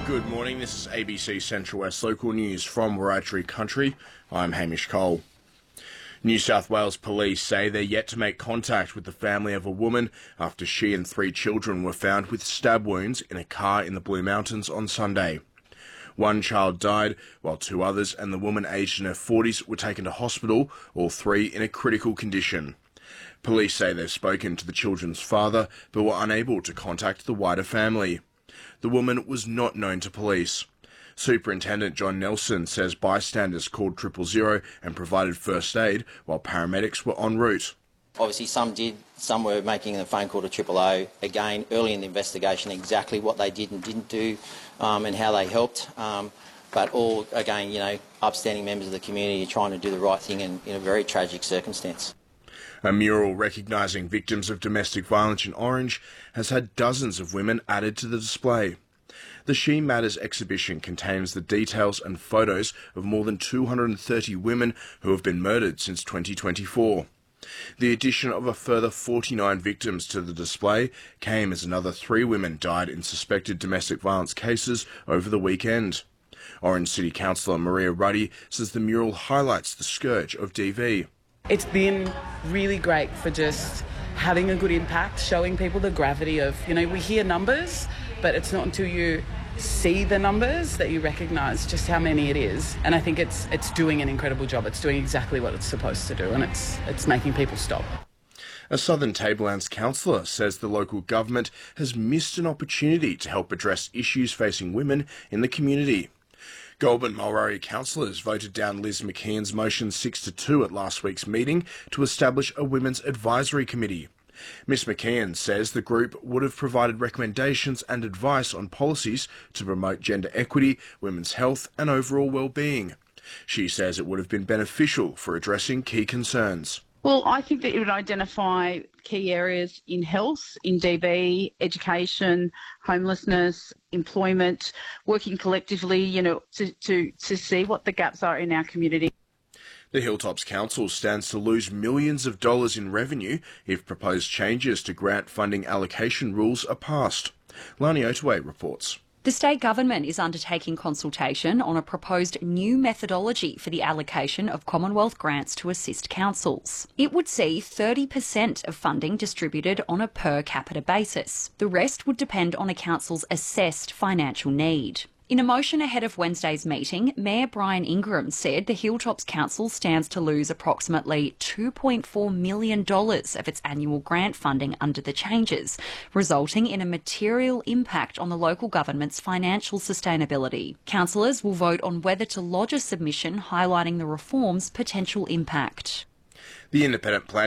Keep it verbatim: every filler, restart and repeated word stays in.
Good morning, this is A B C Central West Local News from Wiradjuri Country. I'm Hamish Cole. New South Wales Police say they're yet to make contact with the family of a woman after she and three children were found with stab wounds in a car in the Blue Mountains on Sunday. One child died, while two others and the woman aged in her forties were taken to hospital, all three in a critical condition. Police say they've spoken to the children's father, but were unable to contact the wider family. The woman was not known to police. Superintendent John Nelson says bystanders called triple zero and provided first aid while paramedics were en route. Obviously some did, some were making a phone call to triple O. Again, early in the investigation, exactly what they did and didn't do um, and how they helped. Um, but all, again, you know, upstanding members of the community trying to do the right thing in, in a very tragic circumstance. A mural recognising victims of domestic violence in Orange has had dozens of women added to the display. The She Matters exhibition contains the details and photos of more than two hundred thirty women who have been murdered since twenty twenty-four. The addition of a further forty-nine victims to the display came as another three women died in suspected domestic violence cases over the weekend. Orange City Councillor Maria Ruddy says the mural highlights the scourge of D V. It's been really great for just having a good impact, showing people the gravity of, you know, we hear numbers, but it's not until you see the numbers that you recognise just how many it is. And I think it's it's doing an incredible job. It's doing exactly what it's supposed to do, and it's it's making people stop. A Southern Tablelands councillor says the local government has missed an opportunity to help address issues facing women in the community. Goulburn Mulrarry councillors voted down Liz McKeon's motion six to two at last week's meeting to establish a Women's Advisory Committee. Miss McKeon says the group would have provided recommendations and advice on policies to promote gender equity, women's health and overall well-being. She says it would have been beneficial for addressing key concerns. Well, I think that it would identify key areas in health, in D V, education, homelessness, employment, working collectively, you know, to, to, to see what the gaps are in our community. The Hilltops Council stands to lose millions of dollars in revenue if proposed changes to grant funding allocation rules are passed. Lani Otaway reports. The state government is undertaking consultation on a proposed new methodology for the allocation of Commonwealth grants to assist councils. It would see thirty percent of funding distributed on a per capita basis. The rest would depend on a council's assessed financial need. In a motion ahead of Wednesday's meeting, Mayor Brian Ingram said the Hilltops Council stands to lose approximately two point four million dollars of its annual grant funding under the changes, resulting in a material impact on the local government's financial sustainability. Councillors will vote on whether to lodge a submission highlighting the reform's potential impact. The Independent Plan